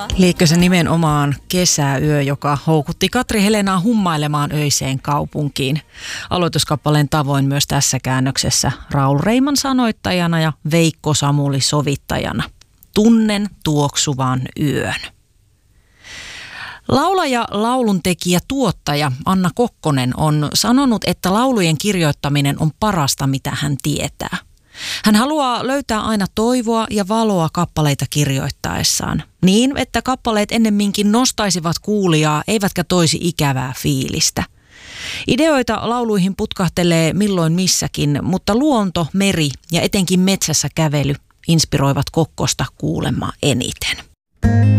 Liekö se nimenomaan kesäyö, joka houkutti Katri Helenaa hummailemaan öiseen kaupunkiin. Aloituskappaleen tavoin myös tässä käännöksessä Raul Reiman sanoittajana ja Veikko Samuli sovittajana. Tunnen tuoksuvan yön. Laulaja, lauluntekijä, tuottaja Anna Kokkonen on sanonut, että laulujen kirjoittaminen on parasta, mitä hän tietää. Hän haluaa löytää aina toivoa ja valoa kappaleita kirjoittaessaan, niin että kappaleet ennemminkin nostaisivat kuulijaa, eivätkä toisi ikävää fiilistä. Ideoita lauluihin putkahtelee milloin missäkin, mutta luonto, meri ja etenkin metsässä kävely inspiroivat Kokkosta kuulemma eniten.